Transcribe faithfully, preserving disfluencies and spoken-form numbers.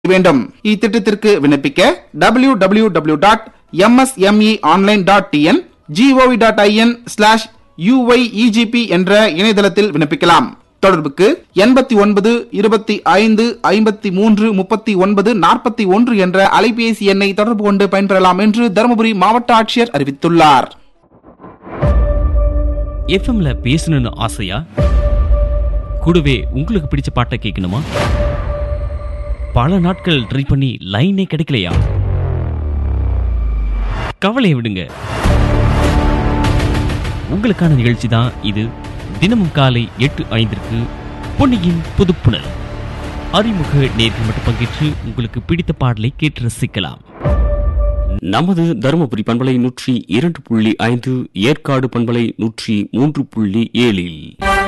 வேண்டும். இத்திட்டத்திற்கு விண்ணப்பிக்க W W W dot M S M E online dot T N gov dot I N slash you Y E G B என்ற இணையதளத்தில் விண்ணப்பிக்கலாம். தொடர்புக்கு எண்பத்தி ஒன்பது இருபத்தி ஐந்து ஐம்பத்தி மூன்று முப்பத்தி ஒன்பது நாற்பத்தி ஒன்று என்ற அலைபேசி எண்ணை தொடர்பு கொண்டு பயன்பெறலாம் என்று தருமபுரி மாவட்ட ஆட்சியர் அறிவித்துள்ளார். எஃப்எம்ல பேசணும்னு ஆசையா? கூடவே உங்களுக்கு பிடிச்ச பாட்டை கேட்கணுமா? பல நாட்கள் ட்ரை பண்ணி லைனே கிடைக்கலையா? கவலையை விடுங்க, உங்களுக்கான நிகழ்ச்சி தான் இது. தினமும் காலை எட்டு ஐந்திற்கு பொன்னியின் புதுப்புணல் அறிமுக நேர்கள் மட்டும் பங்கேற்று உங்களுக்கு பிடித்த பாடலை கேட்டு ரசிக்கலாம். நமது தருமபுரி பண்பலை நூற்றி இரண்டு புள்ளி ஐந்து, ஏற்காடு பண்பலை நூற்றி மூன்று புள்ளி ஏழில்